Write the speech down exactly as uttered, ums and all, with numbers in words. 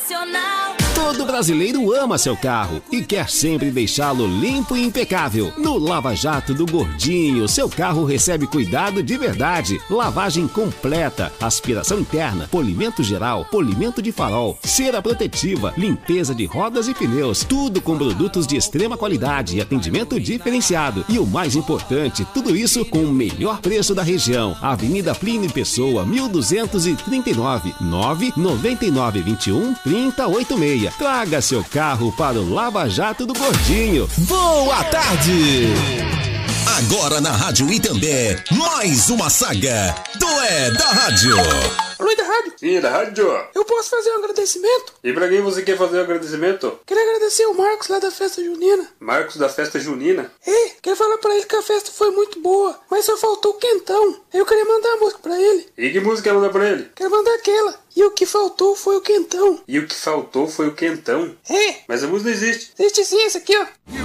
nacional. Todo brasileiro ama seu carro e quer sempre deixá-lo limpo e impecável. No Lava Jato do Gordinho, seu carro recebe cuidado de verdade. Lavagem completa, aspiração interna, polimento geral, polimento de farol, cera protetiva, limpeza de rodas e pneus. Tudo com produtos de extrema qualidade e atendimento diferenciado. E o mais importante, tudo isso com o melhor preço da região. Avenida Plínio Pessoa, mil duzentos e trinta e nove, nove nove nove dois um, três zero oito seis. Traga seu carro para o Lava Jato do Gordinho. Boa tarde! Agora na Rádio Itambé, mais uma saga do É da Rádio. Alô, é da rádio? Sim, é da rádio. Eu posso fazer um agradecimento? E pra quem você quer fazer um agradecimento? Quero agradecer o Marcos lá da festa junina. Marcos da festa junina? É, quero falar pra ele que a festa foi muito boa, mas só faltou o quentão. Eu queria mandar a música pra ele. E que música ela mandar pra ele? Quero mandar aquela. E o que faltou foi o quentão. E o que faltou foi o quentão? É. Mas a música não existe. Existe sim, essa aqui, ó.